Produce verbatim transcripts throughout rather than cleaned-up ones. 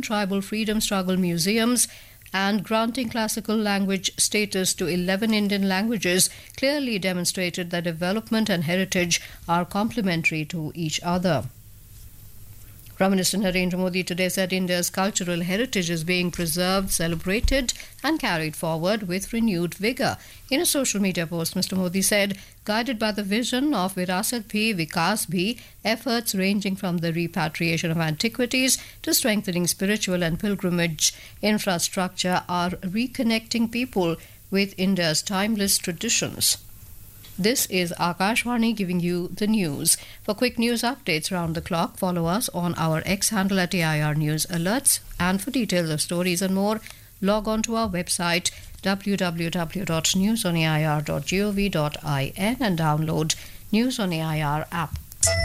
tribal freedom struggle museums and granting classical language status to eleven Indian languages clearly demonstrated that development and heritage are complementary to each other. Prime Minister Narendra Modi today said India's cultural heritage is being preserved, celebrated and carried forward with renewed vigour. In a social media post, Mister Modi said, guided by the vision of Virasat Bhi, Vikas Bhi, efforts ranging from the repatriation of antiquities to strengthening spiritual and pilgrimage infrastructure are reconnecting people with India's timeless traditions. This is Akashvani giving you the news. For quick news updates round the clock, follow us on our X handle at A I R News Alerts. And for details of stories and more, log on to our website w w w dot news on a i r dot gov dot in and download News on A I R app.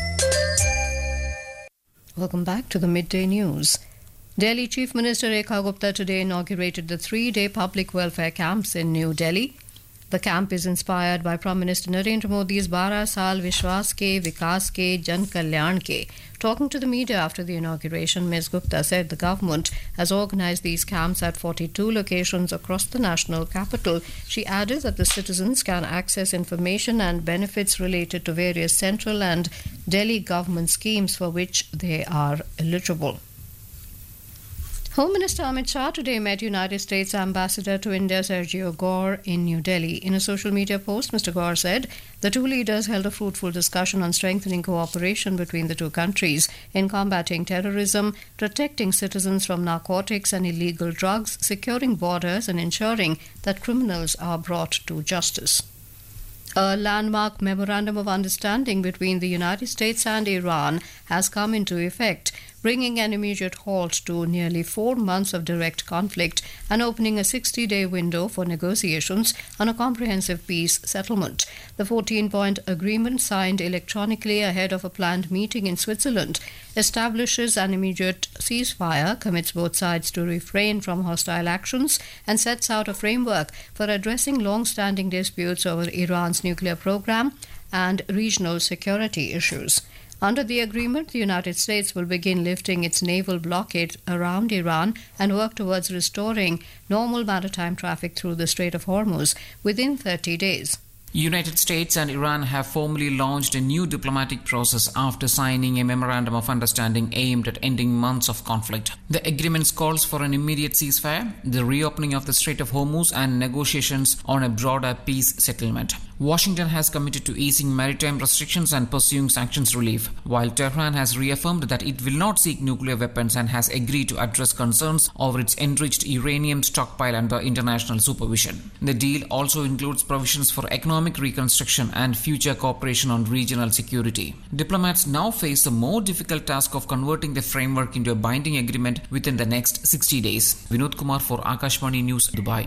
Welcome back to the Midday News. Delhi Chief Minister Rekha Gupta today inaugurated the three-day public welfare camps in New Delhi. The camp is inspired by Prime Minister Narendra Modi's बारह साल विश्वास के विकास के जन कल्याण के. Talking to the media after the inauguration, Miz Gupta said the government has organised these camps at forty-two locations across the national capital. She added that the citizens can access information and benefits related to various central and Delhi government schemes for which they are eligible. Home Minister Amit Shah today met United States Ambassador to India Sergio Gore in New Delhi. In a social media post, Mister Gore said the two leaders held a fruitful discussion on strengthening cooperation between the two countries in combating terrorism, protecting citizens from narcotics and illegal drugs, securing borders and ensuring that criminals are brought to justice. A landmark memorandum of understanding between the United States and Iran has come into effect, bringing an immediate halt to nearly four months of direct conflict and opening a sixty-day window for negotiations on a comprehensive peace settlement. The fourteen-point agreement, signed electronically ahead of a planned meeting in Switzerland, establishes an immediate ceasefire, commits both sides to refrain from hostile actions, and sets out a framework for addressing long-standing disputes over Iran's nuclear program and regional security issues. Under the agreement, the United States will begin lifting its naval blockade around Iran and work towards restoring normal maritime traffic through the Strait of Hormuz within thirty days. United States and Iran have formally launched a new diplomatic process after signing a memorandum of understanding aimed at ending months of conflict. The agreement calls for an immediate ceasefire, the reopening of the Strait of Hormuz, and negotiations on a broader peace settlement. Washington has committed to easing maritime restrictions and pursuing sanctions relief, while Tehran has reaffirmed that it will not seek nuclear weapons and has agreed to address concerns over its enriched uranium stockpile under international supervision. The deal also includes provisions for economic reconstruction and future cooperation on regional security. Diplomats now face the more difficult task of converting the framework into a binding agreement within the next sixty days. Vinod Kumar for Akashvani News, Dubai.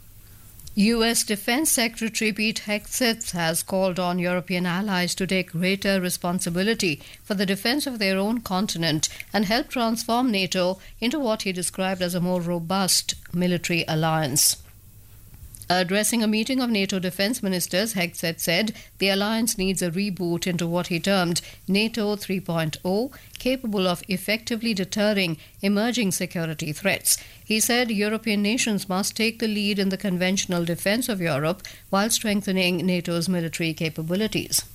U S Defense Secretary Pete Hegseth has called on European allies to take greater responsibility for the defense of their own continent and help transform NATO into what he described as a more robust military alliance. Addressing a meeting of NATO defense ministers, Hegseth said the alliance needs a reboot into what he termed NATO three point oh, capable of effectively deterring emerging security threats. He said European nations must take the lead in the conventional defense of Europe while strengthening NATO's military capabilities.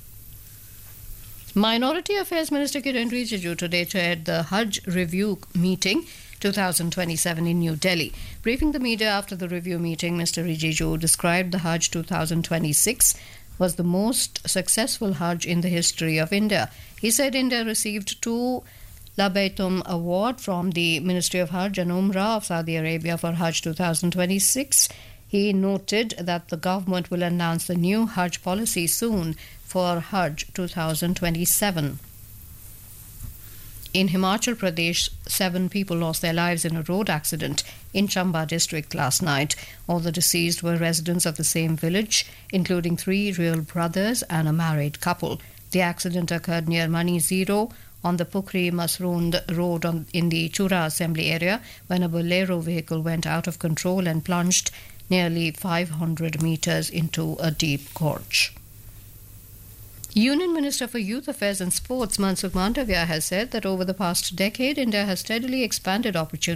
Minority Affairs Minister Kiren Rijiju today chaired the Hajj Review Meeting twenty twenty-seven in New Delhi. Briefing the media after the review meeting, Mister Rijiju described the Hajj twenty twenty-six was the most successful Hajj in the history of India. He said India received two Labaitum Award from the Ministry of Hajj and Umrah of Saudi Arabia for Hajj twenty twenty-six. He noted that the government will announce the new Hajj policy soon for Hajj twenty twenty-seven. In Himachal Pradesh, seven people lost their lives in a road accident in Chamba district last night. All the deceased were residents of the same village, including three real brothers and a married couple. The accident occurred near Mani Zero on the Pukri Masroond road on, in the Chura assembly area when a Bolero vehicle went out of control and plunged nearly five hundred metres into a deep gorge. Union Minister for Youth Affairs and Sports Mansukh Mandavia has said that over the past decade, India has steadily expanded opportunities